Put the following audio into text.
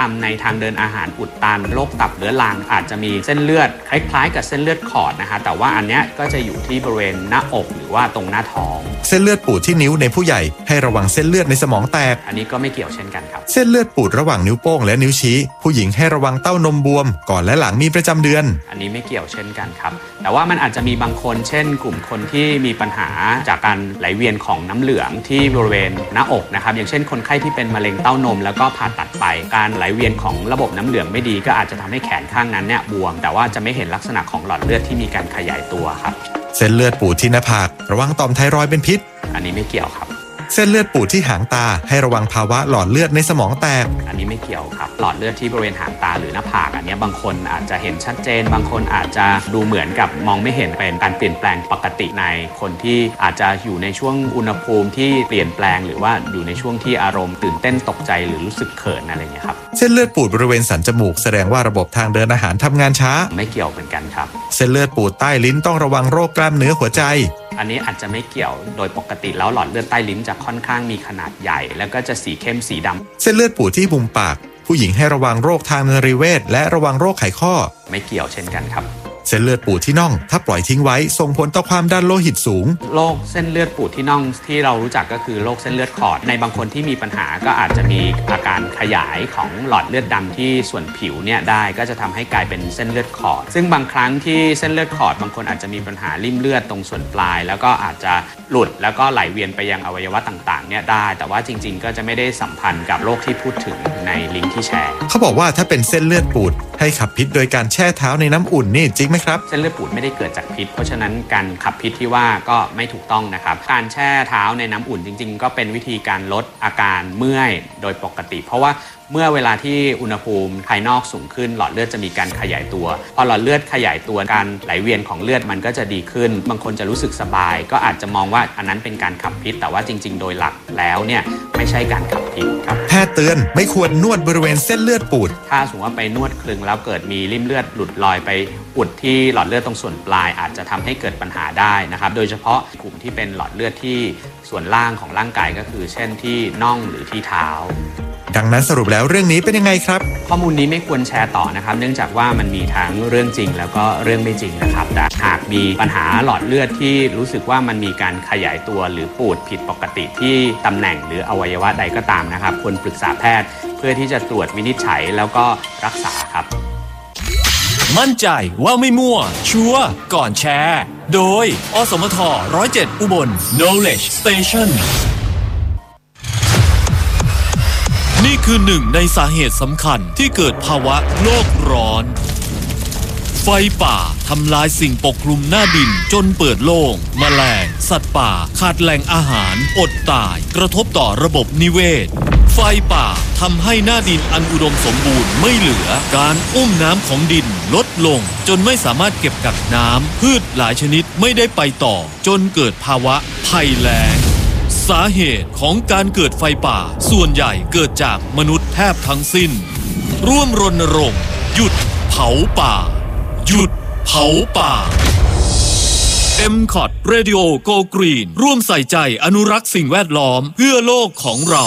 ดำในทางเดินอาหารอุดตันโรคตับเรื้อรังอาจจะมีเส้นเลือดคล้ายๆกับเส้นเลือดขอดนะคะแต่ว่าอันเนี้ยก็จะอยู่ที่บริเวณหน้าอกหรือว่าตรงหน้าท้องเส้นเลือดปูดที่นิ้วในผู้ใหญ่ให้ระวังเส้นเลือดในสมองแตกอันนี้ก็ไม่เกี่ยวเช่นกันครับเส้นเลือดปูดระหว่างนิ้วโป้งและนิ้วชี้ผู้หญิงให้ระวังเต้านมบวมก่อนและหลังมีประจำเดือนอันนี้ไม่เกี่ยวเช่นกันครับแต่ว่ามันอาจจะมีบางคนเช่นกลุ่มคนที่มีปัญหาจากการไหลเวียนของน้ำเหลืองที่บริเวณหน้าอกนะครับอย่างเช่นคนไข้ที่เป็นมะเร็งเต้านมแล้วก็ผ่าตัดไปการไหลเวียนของระบบน้ำเหลืองไม่ดีก็อาจจะทำให้แขนข้างนั้นเนี่ยบวมแต่ว่าจะไม่เห็นลักษณะของหลอดเลือดที่มีการขยายตัวครับเส้นเลือดปูดที่หน้าผากระวังต่อมไทรอยด์เป็นพิษอันนี้ไม่เกี่ยวครับเส้นเลือดปูดที่หางตาให้ระวังภาวะหลอดเลือดในสมองแตกอันนี้ไม่เกี่ยวครับหลอดเลือดที่บริเวณหางตาหรือหน้าผากอันนี้บางคนอาจจะเห็นชัดเจนบางคนอาจจะดูเหมือนกับมองไม่เห็นเป็นการเปลี่ยนแปลงปกติในคนที่อาจจะอยู่ในช่วงอุณหภูมิที่เปลี่ยนแปลงหรือว่าอยู่ในช่วงที่อารมณ์ตื่นเต้นตกใจหรือรู้สึกเขินอะไรอย่างเงี้ยครับเส้นเลือดปูดบริเวณสันจมูกแสดงว่าระบบทางเดินอาหารทำงานช้าไม่เกี่ยวเหมือนกันครับเส้นเลือดปูดใต้ลิ้นต้องระวังโรคกล้ามเนื้อหัวใจอันนี้อาจจะไม่เกี่ยวโดยปกติแล้วหลอดเลือดใต้ลิ้นจะค่อนข้างมีขนาดใหญ่แล้วก็จะสีเข้มสีดำเส้นเลือดปูดที่มุมปากผู้หญิงให้ระวังโรคทางนรีเวชและระวังโรคไขข้อไม่เกี่ยวเช่นกันครับเส้นเลือดปูดที่น่องถ้าปล่อยทิ้งไว้ส่งผลต่อความดันโลหิตสูงโรคเส้นเลือดปูดที่น่องที่เรารู้จักก็คือโรคเส้นเลือดขอดในบางคนที่มีปัญหาก็อาจจะมีอาการขยายของหลอดเลือดดำที่ส่วนผิวเนี่ยได้ก็จะทำให้กลายเป็นเส้นเลือดขอดซึ่งบางครั้งที่เส้นเลือดขอดบางคนอาจจะมีปัญหาริ่มเลือดตรงส่วนปลายแล้วก็อาจจะหลุดแล้วก็ไหลเวียนไปยังอวัยวะต่างๆเนี่ยได้แต่ว่าจริงๆก็จะไม่ได้สัมพันธ์กับโรคที่พูดถึงในลิงก์ที่แชร์เขาบอกว่าถ้าเป็นเส้นเลือดปูดให้ขับพิษโดยการแช่เท้าในน้ำอุ่นนี่จริงไหมครับเส้นเลือดปูดไม่ได้เกิดจากพิษเพราะฉะนั้นการขับพิษที่ว่าก็ไม่ถูกต้องนะครับการแช่เท้าในน้ำอุ่นจริงๆก็เป็นวิธีการลดอาการเมื่อยโดยปกติเพราะว่าเมื่อเวลาที่อุณหภูมิภายนอกสูงขึ้นหลอดเลือดจะมีการขยายตัวพอหลอดเลือดขยายตัวการไหลเวียนของเลือดมันก็จะดีขึ้นบางคนจะรู้สึกสบายก็อาจจะมองว่าอันนั้นเป็นการขับพิษแต่ว่าจริงๆโดยหลักแล้วเนี่ยไม่ใช่การขับพิษครับแพทย์เตือนไม่ควรนวดบริเวณเส้นเลือดปูดถ้าสมมติว่าไปนวดคลึงแล้วเกิดมีริ่มเลือดหลุดลอยไปอุดที่หลอดเลือดตรงส่วนปลายอาจจะทำให้เกิดปัญหาได้นะครับโดยเฉพาะกลุ่มที่เป็นหลอดเลือดที่ส่วนล่างของร่างกายก็คือเช่นที่น่องหรือที่เท้าดังนั้นสรุปแล้วเรื่องนี้เป็นยังไงครับข้อมูลนี้ไม่ควรแชร์ต่อนะครับเนื่องจากว่ามันมีทั้งเรื่องจริงแล้วก็เรื่องไม่จริงนะครับแต่หากมีปัญหาหลอดเลือดที่รู้สึกว่ามันมีการขยายตัวหรือปูดผิดปกติที่ตำแหน่งหรืออวัยวะใดก็ตามนะครับควรปรึกษาแพทย์เพื่อที่จะตรวจวินิจฉัยแล้วก็รักษาครับมั่นใจว่าไม่มั่วชัวร์ก่อนแชร์โดยอสมท107อุบล Knowledge Stationนี่คือหนึ่งในสาเหตุสำคัญที่เกิดภาวะโลกร้อนไฟป่าทำลายสิ่งปกคลุมหน้าดินจนเปิดโล่งแมลงสัตว์ป่าขาดแหล่งอาหารอดตายกระทบต่อระบบนิเวศไฟป่าทำให้หน้าดินอันอุดมสมบูรณ์ไม่เหลือการอุ้มน้ำของดินลดลงจนไม่สามารถเก็บกักน้ำพืชหลายชนิดไม่ได้ไปต่อจนเกิดภาวะภัยแล้งสาเหตุของการเกิดไฟป่าส่วนใหญ่เกิดจากมนุษย์แทบทั้งสิ้นร่วมรณรงค์หยุดเผาป่าหยุดเผาป่า MCOT Radio Go Green ร่วมใส่ใจอนุรักษ์สิ่งแวดล้อมเพื่อโลกของเรา